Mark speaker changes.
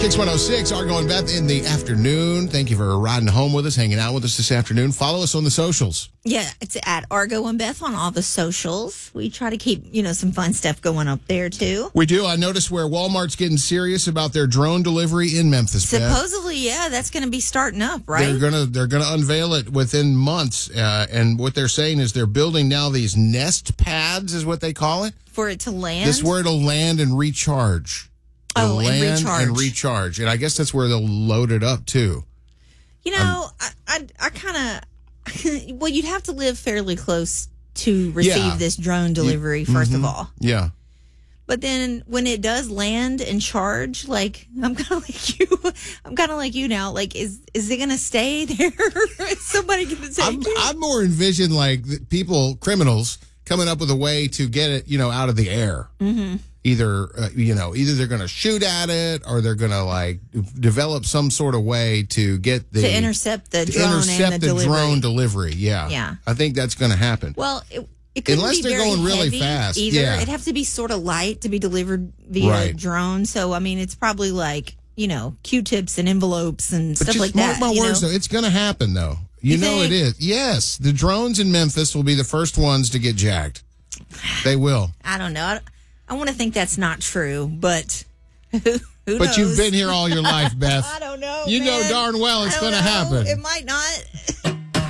Speaker 1: Kicks 106, Argo and Beth in the afternoon. Thank you for riding home with us, hanging out with us this afternoon. Follow us on the socials.
Speaker 2: Yeah, it's at Argo and Beth on all the socials. We try to keep, some fun stuff going up there, too.
Speaker 1: We do. I noticed where Walmart's getting serious about their drone delivery in Memphis, Beth.
Speaker 2: Supposedly, yeah, that's going to be starting up, right?
Speaker 1: They're gonna unveil it within months, and what they're saying is they're building now these nest pads, is what they call it.
Speaker 2: For it to land?
Speaker 1: This is where it'll land and recharge.
Speaker 2: Oh, and
Speaker 1: recharge. And I guess that's where they'll load it up, too.
Speaker 2: I kind of... Well, you'd have to live fairly close to receive this drone delivery, first of all.
Speaker 1: Yeah.
Speaker 2: But then when it does land and charge, I'm kind of like you. I'm kind of like you now. Is it going to stay there? Is somebody going to take it?
Speaker 1: I'm more envisioned criminals coming up with a way to get it, out of the air. Mm-hmm. Either they're going to shoot at it or they're going to develop some sort of way to get
Speaker 2: to intercept the drone
Speaker 1: delivery. Yeah.
Speaker 2: Yeah.
Speaker 1: I think that's going to happen.
Speaker 2: Well, it couldn't
Speaker 1: unless
Speaker 2: be
Speaker 1: they're
Speaker 2: very
Speaker 1: going really
Speaker 2: heavy
Speaker 1: fast.
Speaker 2: Either.
Speaker 1: Yeah.
Speaker 2: It'd have to be sort of light to be delivered via drone. So, it's probably Q-tips and envelopes and stuff like that.
Speaker 1: Mark my words, though, it's going to happen, though. You know it is. Yes, the drones in Memphis will be the first ones to get jacked. They will.
Speaker 2: I don't know. I want to think that's not true, but who knows?
Speaker 1: But you've been here all your life, Beth.
Speaker 2: I don't know.
Speaker 1: You know darn well it's going to happen.
Speaker 2: It might not.